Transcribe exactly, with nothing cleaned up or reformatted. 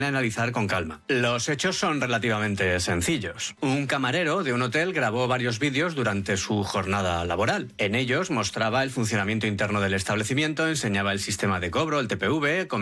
analizar con calma. Los hechos son relativamente sencillos. Un camarero de un hotel grabó varios vídeos durante su jornada laboral. En ellos mostraba el funcionamiento interno del establecimiento, enseñaba el sistema de cobro, el T P V,